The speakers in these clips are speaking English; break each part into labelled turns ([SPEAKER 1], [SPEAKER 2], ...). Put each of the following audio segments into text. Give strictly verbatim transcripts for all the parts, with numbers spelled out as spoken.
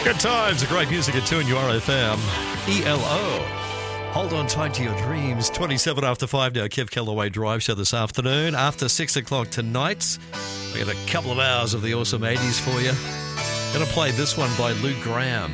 [SPEAKER 1] Good times, great music at two and U R F M. E L O. Hold on tight to your dreams. twenty-seven after five now, Kev Callaway Drive Show this afternoon. After six o'clock tonight, we got a couple of hours of the awesome eighties for you. Gonna play this one by Lou Gramm.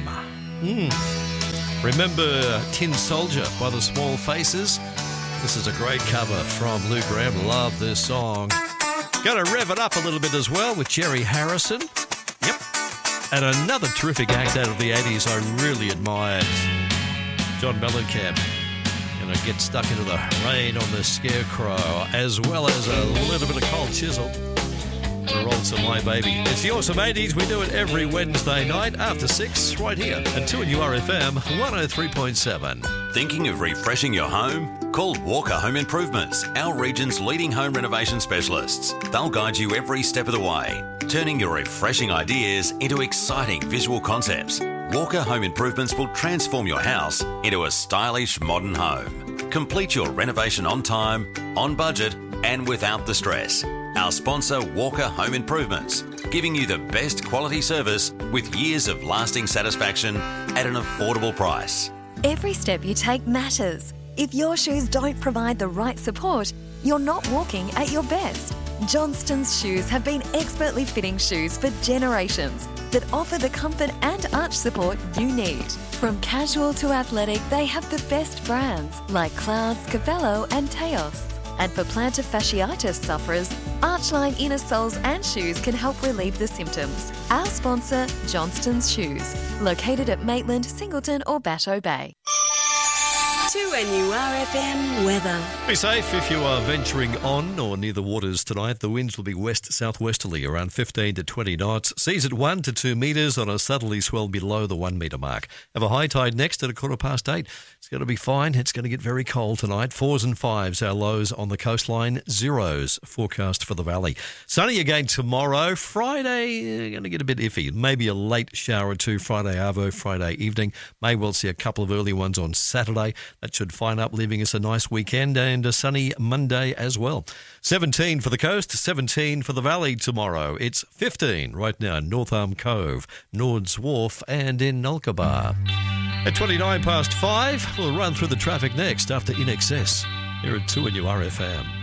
[SPEAKER 1] Mm. Remember Tin Soldier by the Small Faces? This is a great cover from Lou Gramm. Love this song. Gonna rev it up a little bit as well with Jerry Harrison. Yep. And another terrific act out of the eighties I really admired. John Mellencamp. Gonna get stuck into the rain on the Scarecrow, as well as a little bit of Cold Chisel. The rolls of My Baby. It's the awesome eighties. We do it every Wednesday night after six, right here at two and U R F M one oh three point seven.
[SPEAKER 2] Thinking of refreshing your home? Call Walker Home Improvements, our region's leading home renovation specialists. They'll guide you every step of the way, turning your refreshing ideas into exciting visual concepts. Walker Home Improvements will transform your house into a stylish modern home. Complete your renovation on time, on budget, and without the stress. Our sponsor, Walker Home Improvements, giving you the best quality service with years of lasting satisfaction at an affordable price.
[SPEAKER 3] Every step you take matters. If your shoes don't provide the right support, you're not walking at your best. Johnston's shoes have been expertly fitting shoes for generations that offer the comfort and arch support you need. From casual to athletic, they have the best brands like Clouds, Cabello and Teos. And for plantar fasciitis sufferers, Archline inner soles and shoes can help relieve the symptoms. Our sponsor, Johnston's Shoes, located at Maitland, Singleton or Batteau Bay.
[SPEAKER 4] two N U R F M weather.
[SPEAKER 1] Be safe if you are venturing on or near the waters tonight. The winds will be west-southwesterly, around fifteen to twenty knots. Seas at one to two metres on a southerly swell below the one metre mark. Have a high tide next at a quarter past eight. It's going to be fine. It's going to get very cold tonight. Fours and fives, our lows on the coastline. Zeros forecast for the valley. Sunny again tomorrow. Friday, going to get a bit iffy. Maybe a late shower or two Friday arvo, Friday evening. May well see a couple of early ones on Saturday. That should fine up, leaving us a nice weekend and a sunny Monday as well. seventeen for the coast, seventeen for the valley tomorrow. It's fifteen right now in North Arm Cove, Nord's Wharf and in Nulkabar. At twenty-nine past five, we'll run through the traffic next after In Excess here at two and U R F M.